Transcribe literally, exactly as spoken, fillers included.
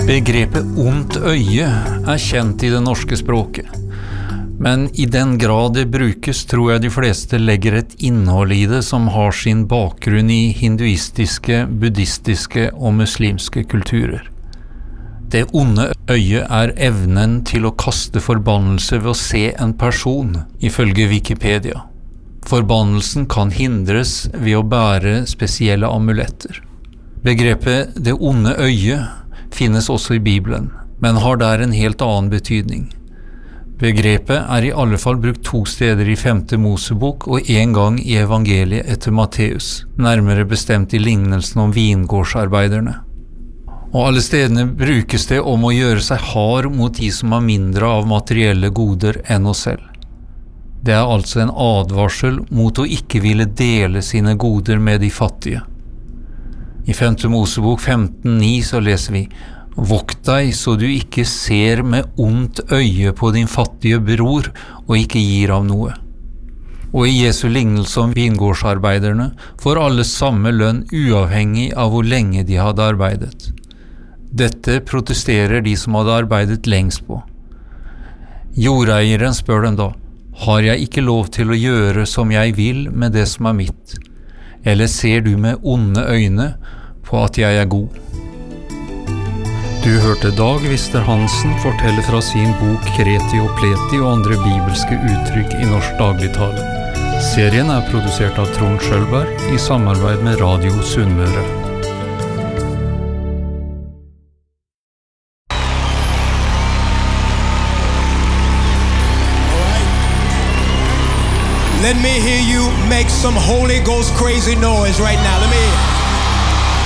Begrepet ondt øye er kjent i det norske språket. Men i den grad det brukes, tror jeg de fleste legger et innhold i det som har sin bakgrunn i hinduistiske, buddhistiske og muslimske kulturer. Det onde øyet er evnen til å kaste forbannelse ved å se en person, ifølge Wikipedia. Forbannelsen kan hindres ved å bære spesielle amuletter. Begrepet det onde øyet finnes også i Bibelen, men har der en helt annen betydning. Begrepet er i alle fall brukt to steder i femte Mosebok og en gang i evangeliet etter Matteus, nærmere bestemt i lignelsen om vingårdsarbeiderne. Og alle stedene brukes det om å gjøre seg hard mot de som har mindre av materielle goder enn oss selv. Det er altså en advarsel mot å ikke ville dele sine goder med de fattige. I femte Mosebok femten ni så leser vi: «Vokt deg så du ikke ser med ondt øye på din fattige bror og ikke gir av noe.» Og i Jesu lignelse om vingårdsarbeiderne får alle samme lønn uavhengig av hvor lenge de hadde arbeidet. Dette protesterer de som hadde arbeidet lengst på. Jordeieren spør dem da: «Har jeg ikke lov til å gjøre som jeg vil med det som er mitt? Eller ser du med onde øyne på at jeg er god?» Du hørte Dag Vister Hansen fortelle fra sin bok Kreti og Pleti og andre bibelske uttrykk i norsk dagligtale. Serien er produsert av Trond Schølberg i samarbeid med Radio Sunnmøre. Let me hear you make some Holy Ghost crazy noise right now. Let me hear